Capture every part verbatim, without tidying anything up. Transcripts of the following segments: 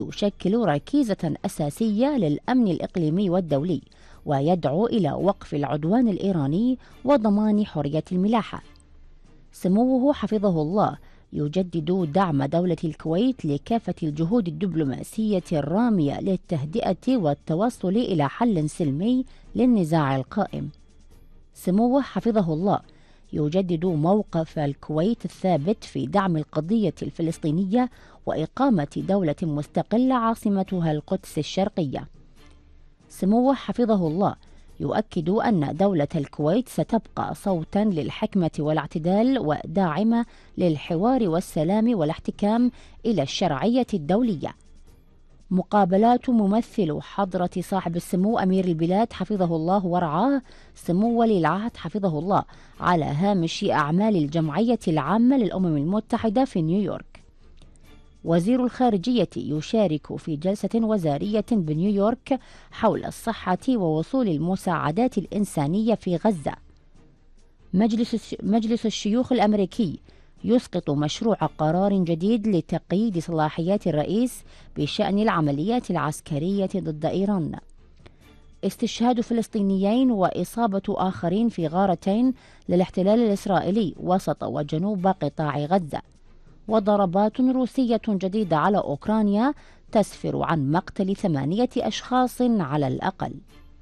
يشكل ركيزة أساسية للأمن الإقليمي والدولي، ويدعو إلى وقف العدوان الإيراني وضمان حرية الملاحة. سموه حفظه الله يجدد دعم دولة الكويت لكافة الجهود الدبلوماسية الرامية للتهدئة والتوصل إلى حل سلمي للنزاع القائم. سموه حفظه الله يجدد موقف الكويت الثابت في دعم القضية الفلسطينية وإقامة دولة مستقلة عاصمتها القدس الشرقية. سموه حفظه الله يؤكد أن دولة الكويت ستبقى صوتا للحكمة والاعتدال وداعمة للحوار والسلام والاحتكام إلى الشرعية الدولية. مقابلات ممثل حضرة صاحب السمو أمير البلاد حفظه الله ورعاه سمو ولي العهد حفظه الله على هامش أعمال الجمعية العامة للأمم المتحدة في نيويورك. وزير الخارجية يشارك في جلسة وزارية بنيويورك حول الصحة ووصول المساعدات الإنسانية في غزة. مجلس مجلس الشيوخ الأمريكي يسقط مشروع قرار جديد لتقييد صلاحيات الرئيس بشأن العمليات العسكرية ضد إيران. استشهاد فلسطينيين وإصابة آخرين في غارتين للاحتلال الإسرائيلي وسط وجنوب قطاع غزة. وضربات روسية جديدة على أوكرانيا تسفر عن مقتل ثمانية أشخاص على الأقل.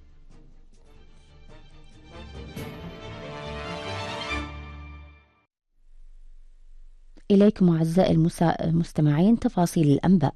إليكم أعزائي المستمعين تفاصيل الأنباء.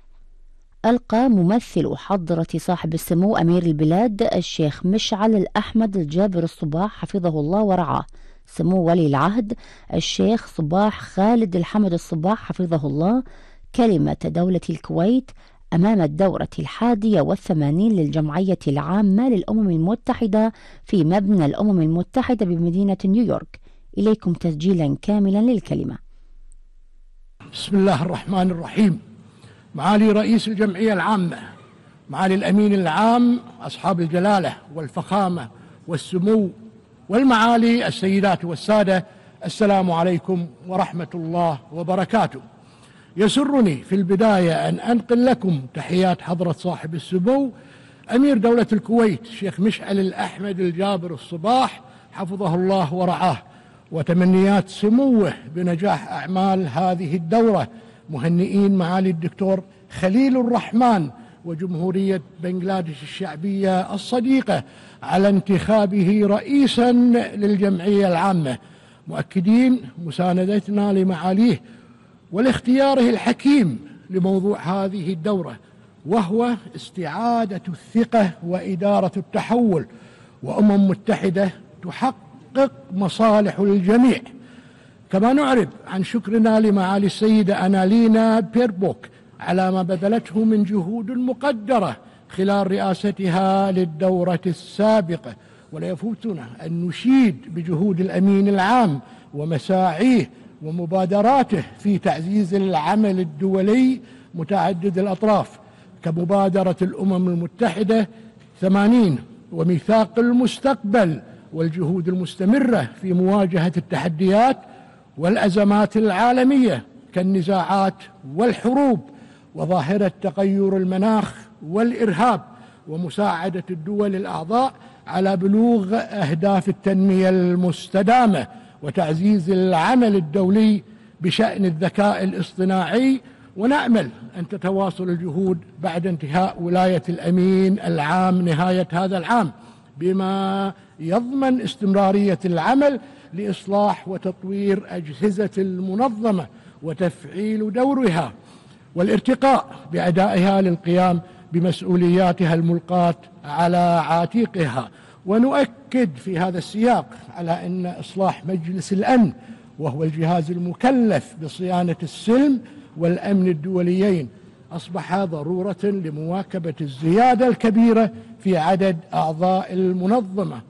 ألقى ممثل حضرة صاحب السمو أمير البلاد الشيخ مشعل الأحمد الجابر الصباح حفظه الله ورعاه سمو ولي العهد الشيخ صباح خالد الحمد الصباح حفظه الله كلمة دولة الكويت أمام الدورة الحادية والثمانين للجمعية العامة للأمم المتحدة في مبنى الأمم المتحدة بمدينة نيويورك. إليكم تسجيلا كاملا للكلمة. بسم الله الرحمن الرحيم. معالي رئيس الجمعية العامة، معالي الأمين العام، أصحاب الجلالة والفخامة والسمو والمعالي السيدات والسادة، السلام عليكم ورحمة الله وبركاته. يسرني في البداية أن أنقل لكم تحيات حضرة صاحب السمو أمير دولة الكويت الشيخ مشعل الأحمد الجابر الصباح حفظه الله ورعاه، وتمنيات سموه بنجاح أعمال هذه الدورة، مهنئين معالي الدكتور خليل الرحمن وجمهورية بنغلاديش الشعبية الصديقة على انتخابه رئيسا للجمعية العامة، مؤكدين مساندتنا لمعاليه ولاختياره الحكيم لموضوع هذه الدورة، وهو استعادة الثقة وإدارة التحول، وأمم متحدة تحقق مصالح الجميع. كما نعرب عن شكرنا لمعالي السيدة أنالينا بيربوك على ما بذلته من جهود مقدرة خلال رئاستها للدورة السابقة، ولا يفوتنا أن نشيد بجهود الأمين العام ومساعيه ومبادراته في تعزيز العمل الدولي متعدد الأطراف، كمبادرة الأمم المتحدة ثمانين وميثاق المستقبل، والجهود المستمرة في مواجهة التحديات والأزمات العالمية كالنزاعات والحروب وظاهرة تغير المناخ والإرهاب، ومساعدة الدول الأعضاء على بلوغ أهداف التنمية المستدامة، وتعزيز العمل الدولي بشأن الذكاء الاصطناعي. ونأمل أن تتواصل الجهود بعد انتهاء ولاية الأمين العام نهاية هذا العام، بما يضمن استمرارية العمل لإصلاح وتطوير أجهزة المنظمة وتفعيل دورها والارتقاء بأدائها للقيام بمسؤولياتها الملقاة على عاتقها. ونؤكد في هذا السياق على أن إصلاح مجلس الأمن، وهو الجهاز المكلف بصيانة السلم والأمن الدوليين، أصبح ضرورة لمواكبة الزيادة الكبيرة في عدد أعضاء المنظمة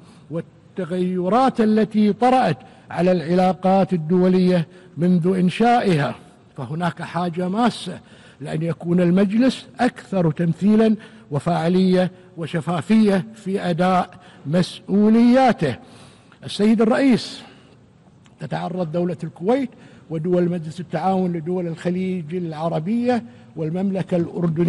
والتغيرات التي طرأت على العلاقات الدولية منذ إنشائها. فهناك حاجة ماسة لأن يكون المجلس أكثر تمثيلا وفاعلية وشفافية في أداء مسؤولياته. السيد الرئيس، تتعرض دولة الكويت ودول مجلس التعاون لدول الخليج العربية والمملكة الأردنية